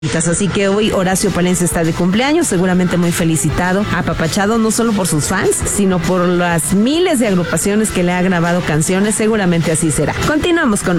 Así que hoy Horacio Palencia está de cumpleaños, seguramente muy felicitado, apapachado no solo por sus fans, sino por las miles de agrupaciones que le ha grabado canciones, seguramente así será. Continuamos con